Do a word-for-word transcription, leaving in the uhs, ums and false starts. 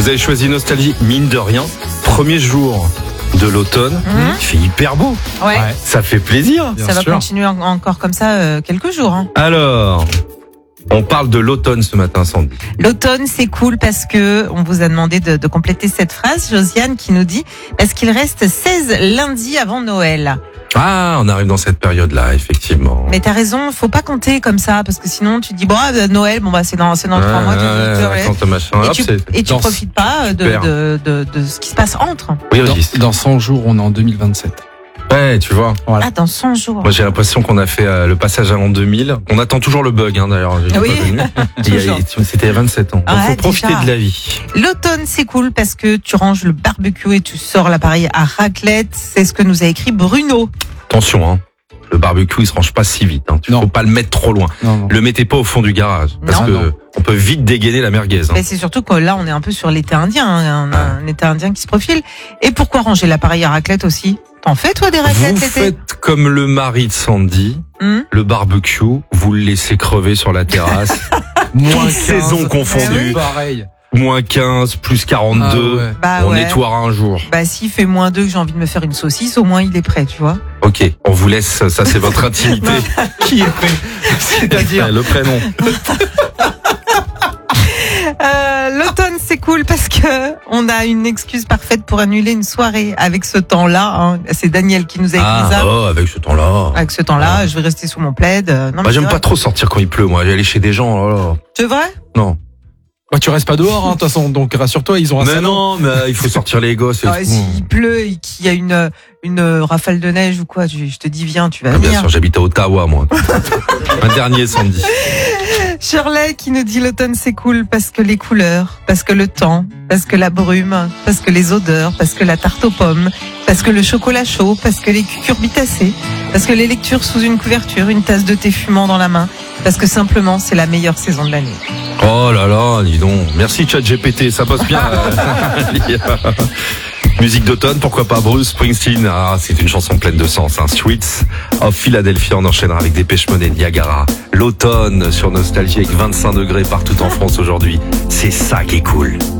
Vous avez choisi Nostalgie, mine de rien. Premier jour de l'automne, mmh. il fait hyper beau. Ouais. Ça fait plaisir. Bien ça sûr. Va continuer en- encore comme ça euh, quelques jours. Hein. Alors, on parle de l'automne ce matin, Sandy. L'automne, c'est cool parce que on vous a demandé de, de compléter cette phrase. Josiane qui nous dit parce qu'il reste seize lundis avant Noël. Ah, on arrive dans cette période-là, effectivement. Mais t'as raison, faut pas compter comme ça parce que sinon tu dis bon ah, Noël, bon bah c'est dans c'est dans trois mois. Ouais, Tu, ouais, tu, ouais, machin, et hop, tu, c'est... et tu dans- profites pas de, de, de, de, de ce qui se passe entre. Oui, Dans, Régis. dans cent jours, on est en deux mille vingt-sept. Ouais, tu vois. Voilà. Ah, dans cent jours. Moi, j'ai l'impression qu'on a fait euh, le passage à l'an deux mille. On attend toujours le bug, hein, d'ailleurs. J'ai Oui. pas venu. Il y a- Toujours. C'était il y a vingt-sept ans. Donc, Ouais, faut profiter déjà. de la vie. L'automne, c'est cool parce que tu ranges le barbecue et tu sors l'appareil à raclette. C'est ce que nous a écrit Bruno. Attention, hein. Le barbecue, il se range pas si vite. Hein. Tu Non. faut pas le mettre trop loin. Non, non. Le mettez pas au fond du garage, parce Non. que Non. on peut vite dégainer la merguez. Hein. Mais c'est surtout que là, on est un peu sur l'été indien. Hein. On a un été indien qui se profile. Et pourquoi ranger l'appareil à raclette aussi? T'en fais, toi, des raclettes Vous l'été? faites comme le mari de Sandy, Hum le barbecue, vous le laissez crever sur la terrasse. Moins Toutes saisons confondues. Pareil. Moins quinze, plus quarante-deux. Ah ouais. Bah on ouais. nettoiera un jour. Bah, s'il fait moins deux que j'ai envie de me faire une saucisse, au moins il est prêt, tu vois. Ok, on vous laisse, ça c'est votre intimité. Qui est prêt? C'est-à-dire. Ouais, le prénom. Euh, l'automne, c'est cool parce que on a une excuse parfaite pour annuler une soirée avec ce temps-là. Hein. C'est Daniel qui nous a écrit Ah, ça. oh, avec ce temps-là. Avec ce temps-là, je vais rester sous mon plaid. Euh, Non, Bah, mais j'aime c'est pas vrai. trop sortir quand il pleut, moi. Aller chez des gens, oh là. C'est vrai? Non. Bah, tu restes pas dehors, hein, de toute façon. Donc, rassure-toi, ils ont un Mais salon. non, mais il faut sortir les gosses et Ah, tout. s'il pleut et qu'il y a une une rafale de neige ou quoi, je, je te dis viens, tu vas Ah, bien venir. sûr, j'habite à Ottawa, moi. Un dernier samedi. Shirley qui nous dit l'automne c'est cool parce que les couleurs, parce que le temps, parce que la brume, parce que les odeurs, parce que la tarte aux pommes, parce que le chocolat chaud, parce que les cucurbitacées, parce que les lectures sous une couverture, une tasse de thé fumant dans la main, parce que simplement c'est la meilleure saison de l'année. Oh là là, dis donc. Merci ChatGPT, ça bosse bien. euh, Musique d'automne, pourquoi pas Bruce Springsteen. Ah, c'est une chanson pleine de sens. Hein. Streets of Philadelphia, on enchaînera avec Dépêche Mode et Niagara. L'automne sur Nostalgie avec vingt-cinq degrés partout en France aujourd'hui. C'est ça qui est cool.